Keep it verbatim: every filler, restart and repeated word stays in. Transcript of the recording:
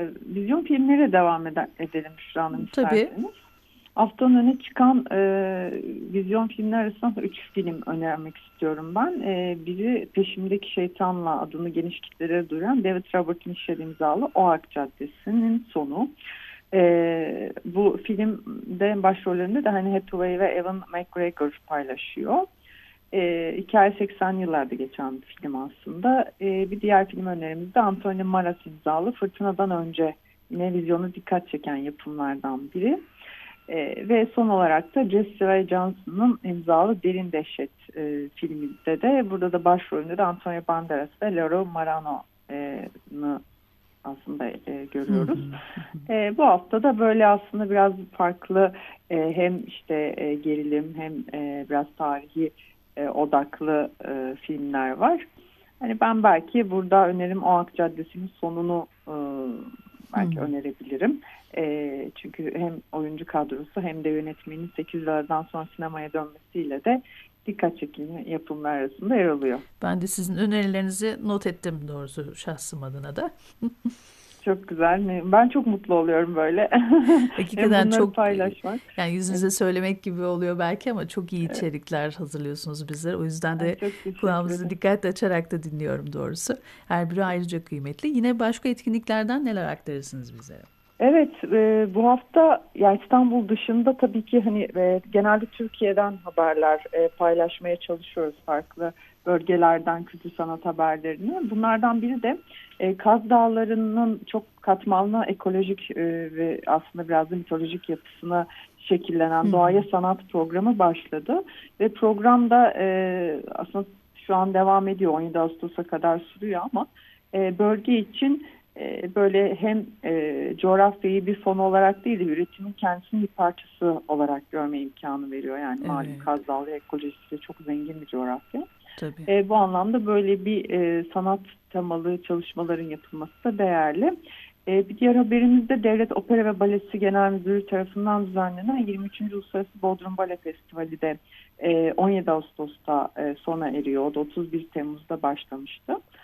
vizyon filmlere devam eder, edelim Şükran Hanım Tabii. isterseniz. Haftanın öne çıkan e, vizyon filmler arasında üç film önermek istiyorum ben. E, biri Peşimdeki Şeytanla adını geniş kitlere duyuran David Robert Mitchell imzalı Oak Caddesi'nin sonu. E, bu filmde başrollerinde de hani Hathaway ve Ewan McGregor paylaşıyor. E, hikaye seksenli yıllarda geçen bir film aslında. E, bir diğer film önerimiz de Anthony Maras imzalı Fırtınadan Önce, yine vizyonu dikkat çeken yapımlardan biri. E, ve son olarak da Jesse Ray Johnson'ın imzalı Derin Dehşet e, filminde de, burada da başrolünde de Antonio Banderas ve Laro Marano'nu aslında e, görüyoruz. e, bu hafta da böyle aslında biraz farklı e, hem işte e, gerilim hem e, biraz tarihi e, odaklı e, filmler var. Hani ben belki burada önerim Oak Caddesi'nin sonunu e, belki hmm. önerebilirim. E, çünkü hem oyuncu kadrosu hem de yönetmenin sekiz yıllardan sonra sinemaya dönmesiyle de dikkat çekici yapımlar arasında yer alıyor. Ben de sizin önerilerinizi not ettim doğrusu şahsım adına da. Çok güzel. Ben çok mutlu oluyorum böyle. Hakikaten çok paylaşmak. Yani yüzünüze evet. söylemek gibi oluyor belki ama çok iyi içerikler evet. hazırlıyorsunuz bizlere. O yüzden de kulağımızı dikkatle açarak da dinliyorum doğrusu. Her biri ayrıca kıymetli. Yine başka etkinliklerden neler aktarırsınız bize? Evet, e, bu hafta ya İstanbul dışında tabii ki hani e, genelde Türkiye'den haberler e, paylaşmaya çalışıyoruz, farklı bölgelerden kültür sanat haberlerini. Bunlardan biri de e, Kaz Dağları'nın çok katmanlı ekolojik e, ve aslında biraz da mitolojik yapısına şekillenen Doğaya Sanat programı başladı. Ve programda e, aslında şu an devam ediyor, on yedi Ağustos'a kadar sürüyor ama e, bölge için böyle hem e, coğrafyayı bir fon olarak değil de üretimin kendisinin bir parçası olarak görme imkanı veriyor. Yani evet. malum Kaz Dağları ekolojisi çok zengin bir coğrafya. Tabii. E, bu anlamda böyle bir e, sanat temalı çalışmaların yapılması da değerli. E, bir diğer haberimiz de Devlet Opera ve Balesi Genel Müdürlüğü tarafından düzenlenen yirmi üçüncü Uluslararası Bodrum Bale Festivali de e, on yedi Ağustos'ta e, sona eriyor. O da otuz bir Temmuz'da başlamıştı.